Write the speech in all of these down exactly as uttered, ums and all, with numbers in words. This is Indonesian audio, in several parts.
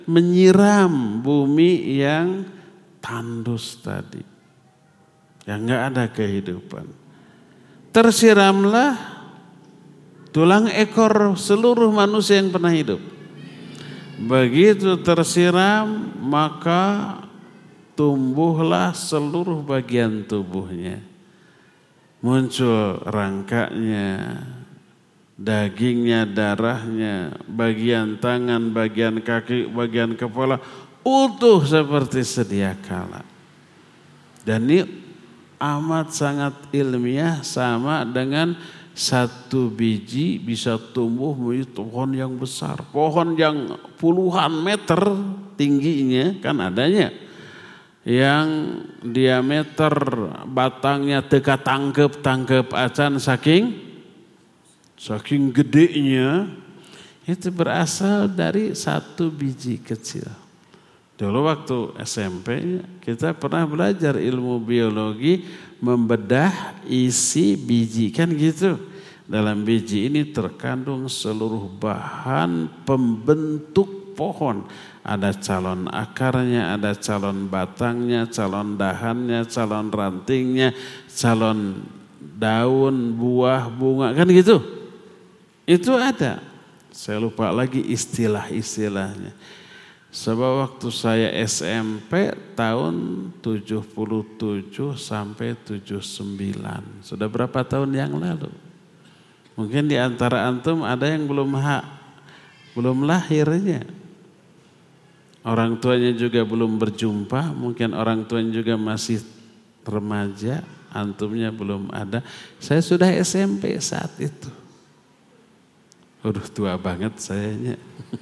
menyiram bumi yang tandus tadi, yang nggak ada kehidupan. Tersiramlah tulang ekor seluruh manusia yang pernah hidup. Begitu tersiram, maka tumbuhlah seluruh bagian tubuhnya. Muncul rangkanya, dagingnya, darahnya, bagian tangan, bagian kaki, bagian kepala, utuh seperti sedia kala. Dan ini amat sangat ilmiah, sama dengan satu biji bisa tumbuh menjadi pohon yang besar. Pohon yang puluhan meter tingginya kan adanya. Yang diameter batangnya teka tangkep-tangkep acan saking saking gedenya, itu berasal dari satu biji kecil. Dulu waktu S M P kita pernah belajar ilmu biologi, membedah isi biji kan gitu. Dalam biji ini terkandung seluruh bahan pembentuk pohon. Ada calon akarnya, ada calon batangnya, calon dahannya, calon rantingnya, calon daun, buah, bunga, kan gitu. Itu ada. Saya lupa lagi istilah-istilahnya. Sebab waktu saya S M P tahun tujuh puluh tujuh sampai tujuh puluh sembilan. Sudah berapa tahun yang lalu? Mungkin di antara antum ada yang belum ha, belum lahirnya. Orang tuanya juga belum berjumpa, mungkin orang tuanya juga masih remaja, antumnya belum ada. Saya sudah S M P saat itu. Udah tua banget sayanya.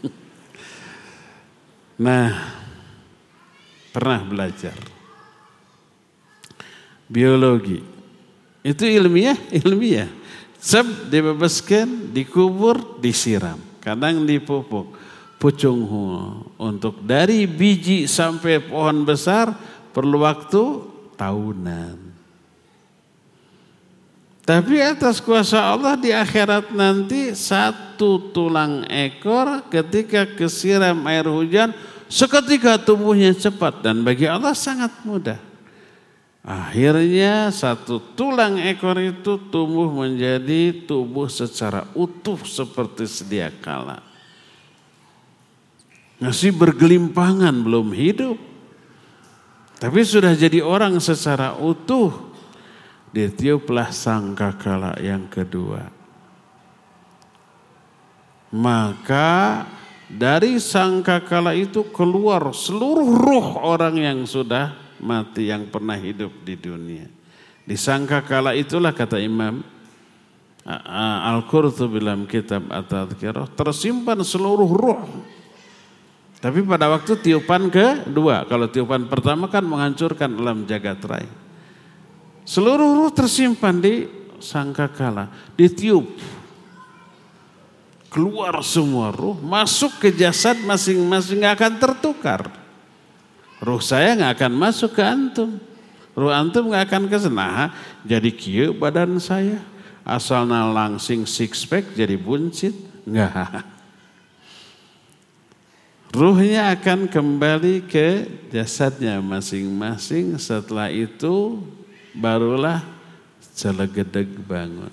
Nah, pernah belajar biologi. Itu ilmiah, ilmiah. Seb dibebaskan, dikubur, disiram. Kadang dipupuk. Pucung untuk dari biji sampai pohon besar perlu waktu tahunan. Tapi atas kuasa Allah di akhirat nanti satu tulang ekor ketika kesiram air hujan seketika tumbuhnya cepat dan bagi Allah sangat mudah. Akhirnya satu tulang ekor itu tumbuh menjadi tubuh secara utuh seperti sedia kala. Masih bergelimpangan, belum hidup. Tapi sudah jadi orang secara utuh. Ditiuplah sangkakala yang kedua. Maka dari sangkakala itu keluar seluruh ruh orang yang sudah mati, yang pernah hidup di dunia. Di sangkakala itulah kata Imam Al-Qurtubi dalam kitab At-Tadhkirah, tersimpan seluruh ruh. Tapi pada waktu tiupan kedua, kalau tiupan pertama kan menghancurkan alam jagat raya. Seluruh ruh tersimpan di sangkakala, ditiup. Keluar semua ruh, masuk ke jasad masing-masing, gak akan tertukar. Ruh saya gak akan masuk ke antum. Ruh antum gak akan ke sana. Jadi kieu badan saya. Asalna langsing six pack jadi buncit. Enggak. Ruhnya akan kembali ke jasadnya masing-masing. Setelah itu barulah celegedeg bangun.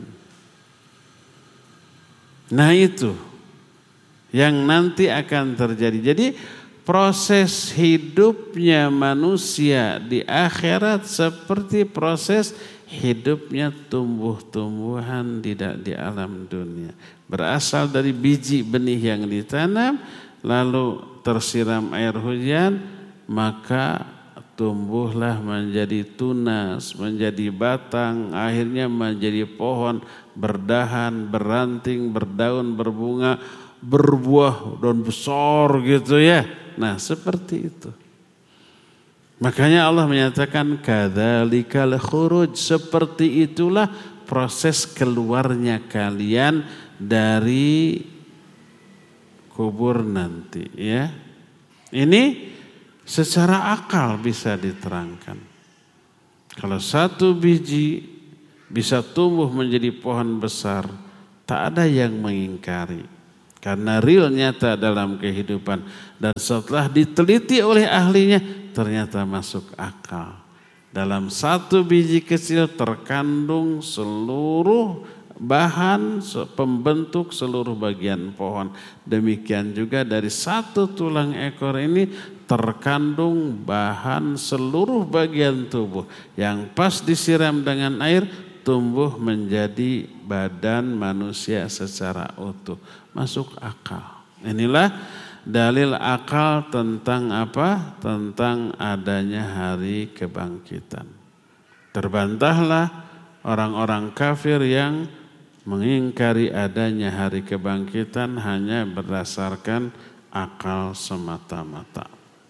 Nah itu yang nanti akan terjadi. Jadi proses hidupnya manusia di akhirat seperti proses hidupnya tumbuh-tumbuhan di, di alam dunia. Berasal dari biji benih yang ditanam, lalu tersiram air hujan, maka tumbuhlah menjadi tunas, menjadi batang, akhirnya menjadi pohon, berdahan, beranting, berdaun, berbunga, berbuah, daun besar gitu ya. Nah seperti itu. Makanya Allah menyatakan kadzalikal khuruj, seperti itulah proses keluarnya kalian dari kubur nanti ya. Ini secara akal bisa diterangkan. Kalau satu biji bisa tumbuh menjadi pohon besar, tak ada yang mengingkari. Karena real nyata dalam kehidupan. Dan setelah diteliti oleh ahlinya, ternyata masuk akal. Dalam satu biji kecil terkandung seluruh bahan pembentuk seluruh bagian pohon. Demikian juga dari satu tulang ekor ini terkandung bahan seluruh bagian tubuh. Yang pas disiram dengan air, tumbuh menjadi badan manusia secara utuh. Masuk akal. Inilah dalil akal tentang apa? Tentang adanya hari kebangkitan. Terbantahlah orang-orang kafir yang mengingkari adanya hari kebangkitan hanya berdasarkan akal semata-mata.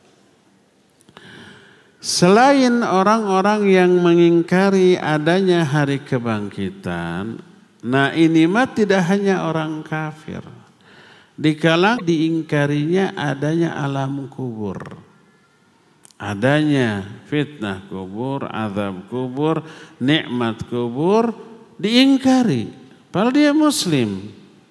Selain orang-orang yang mengingkari adanya hari kebangkitan, nah ini mah tidak hanya orang kafir. Di kalangan diingkarinya adanya alam kubur. Adanya fitnah kubur, azab kubur, nikmat kubur diingkari. Padahal dia muslim.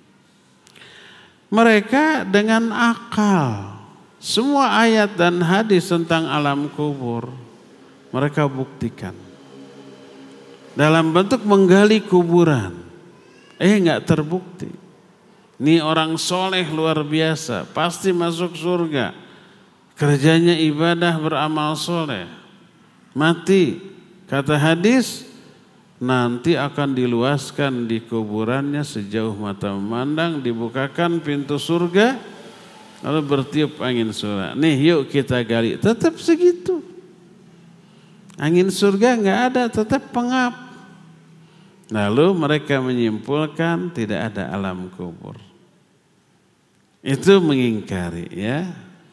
Mereka dengan akal. Semua ayat dan hadis tentang alam kubur mereka buktikan. Dalam bentuk menggali kuburan. Eh enggak terbukti. Ini orang soleh luar biasa, pasti masuk surga. Kerjanya ibadah beramal soleh. Mati, kata hadis, nanti akan diluaskan di kuburannya sejauh mata memandang, dibukakan pintu surga, lalu bertiup angin surga. Nih yuk kita gali, tetap segitu. Angin surga enggak ada, tetap pengap. Lalu mereka menyimpulkan tidak ada alam kubur. Itu mengingkari ya.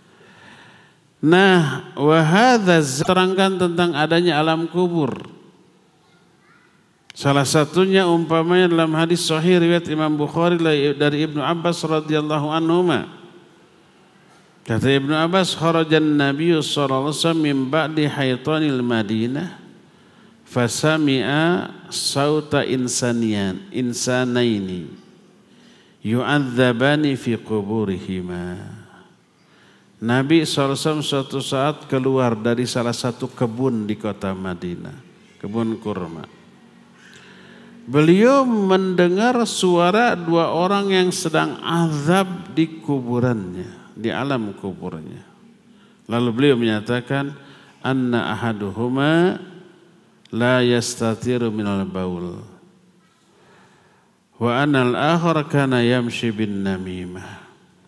Nah, wahadza terangkan tentang adanya alam kubur. Salah satunya umpamanya dalam hadis sahih riwayat Imam Bukhari dari Ibnu Abbas radhiyallahu anhuma. Kata Ibnu Abbas, kharajan Nabi sallallahu alaihi wasallam min ba'di haytanil Madinah fasami'a sauta insanian insanaini yu'adzabani fi quburihima. Nabi shallallahu alaihi wasallam suatu saat keluar dari salah satu kebun di kota Madinah, kebun kurma. Beliau mendengar suara dua orang yang sedang azab di kuburannya, di alam kuburnya. Lalu beliau menyatakan, anna ahaduhuma la yastatiru minal baul wa anal akhar kana yamshi bin namimah.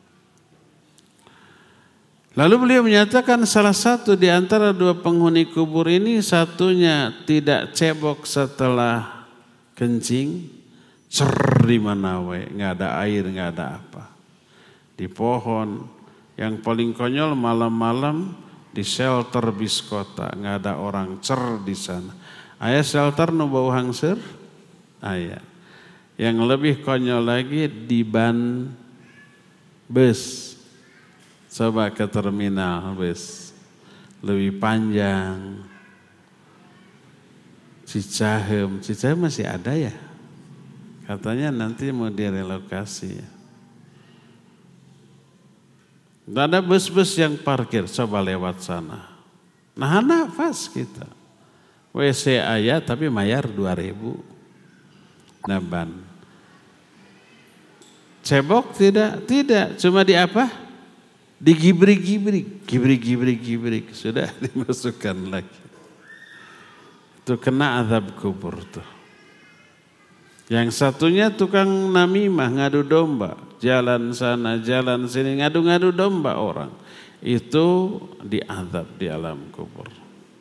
Lalu beliau menyatakan salah satu di antara dua penghuni kubur ini, satunya tidak cebok setelah kencing, cer di mana we, nggak ada air, nggak ada apa, di pohon. Yang paling konyol malam-malam di shelter bis kota, nggak ada orang, cer di sana. Ayah shelter nu bau hangseur? Ayah. Yang lebih konyol lagi di ban bus. Coba ke terminal bus. Lebih panjang. Cicahem. Cicahem masih ada ya? Katanya nanti mau direlokasi. Tidak ada bus-bus yang parkir. Coba lewat sana. Nah nafas kita. W C ayah tapi bayar dua ribu. Naban. Cebok tidak? Tidak. Cuma di apa? Digibrik-gibrik. Gibrik-gibrik-gibrik. Sudah dimasukkan lagi. Itu kena azab kubur tuh. Yang satunya tukang namimah, ngadu domba. Jalan sana, jalan sini, ngadu-ngadu domba orang. Itu diazab di alam kubur.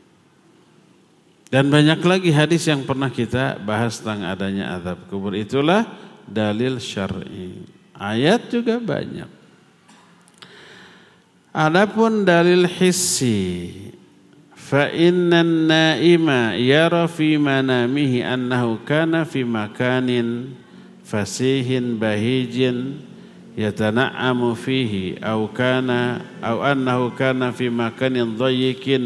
Dan banyak lagi hadis yang pernah kita bahas tentang adanya azab kubur. Itulah dalil syar'i. Ayat juga banyak. Adapun dalil hissi, fa innan naima yara fi manamihi annahu kana fi makanin fasihin bahijin yatana'amu fihi aw kana aw annahu kana fi makanin dhayyikin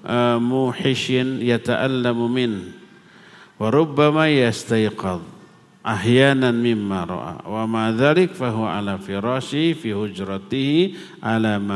muhishin yata'allamu min wa rubbama yastayqadh ahyanan mimma ra'a wa ma dzalik fa huwa ala firashi fi hujratihi ala ma